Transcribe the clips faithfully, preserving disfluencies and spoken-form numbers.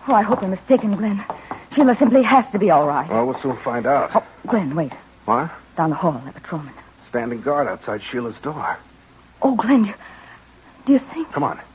Oh, I hope you're mistaken, Glenn. Sheila simply has to be all right. Well, we'll soon find out. Oh, Glenn, wait. What? Down the hall, that patrolman. Standing guard outside Sheila's door. Oh, Glenn, you, do you think... Come on.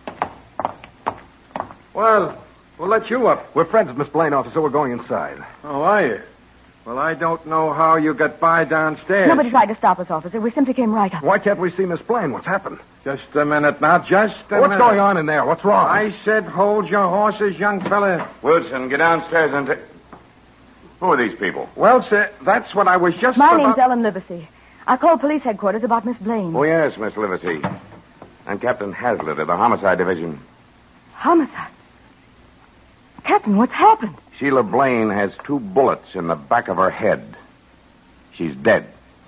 Well, we'll let you up. We're friends with Miss Blaine, officer. We're going inside. Oh, are you? Well, I don't know how you got by downstairs. Nobody tried to stop us, officer. We simply came right up. Why can't we see Miss Blaine? What's happened? Just a minute now, just a What's minute. going on in there? What's wrong? I said hold your horses, young fella. Wilson, get downstairs and... T- Who are these people? Well, sir, that's what I was just My about... name's Ellen Livesey. I called police headquarters about Miss Blaine. Oh, yes, Miss Livesey. I'm Captain Hazlitt of the Homicide Division. Homicide? Captain, what's happened? Sheila Blaine has two bullets in the back of her head. She's dead.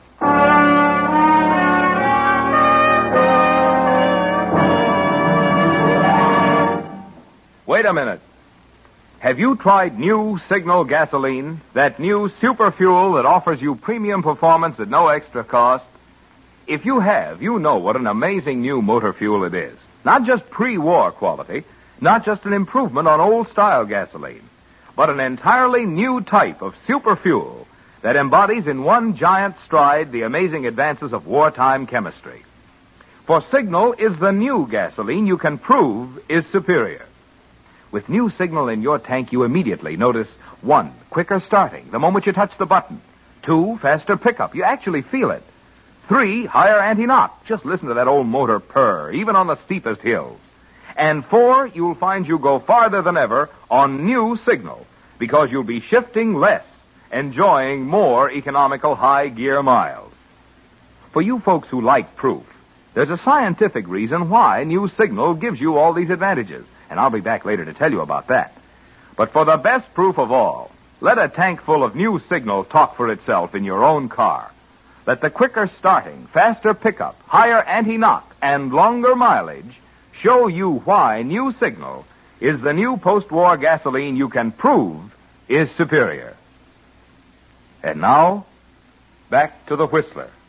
Wait a minute. Have you tried new Signal gasoline? That new super fuel that offers you premium performance at no extra cost? If you have, you know what an amazing new motor fuel it is. Not just pre-war quality, not just an improvement on old-style gasoline, but an entirely new type of super fuel that embodies in one giant stride the amazing advances of wartime chemistry. For Signal is the new gasoline you can prove is superior. With new Signal in your tank, you immediately notice, one, quicker starting the moment you touch the button. Two, faster pickup. You actually feel it. Three, higher anti-knock. Just listen to that old motor purr, even on the steepest hills. And four, you'll find you go farther than ever on new Signal, because you'll be shifting less, enjoying more economical high-gear miles. For you folks who like proof, there's a scientific reason why new Signal gives you all these advantages, and I'll be back later to tell you about that. But for the best proof of all, let a tank full of new Signal talk for itself in your own car. Let the quicker starting, faster pickup, higher anti-knock, and longer mileage show you why new Signal is the new post-war gasoline you can prove is superior. And now, back to the Whistler.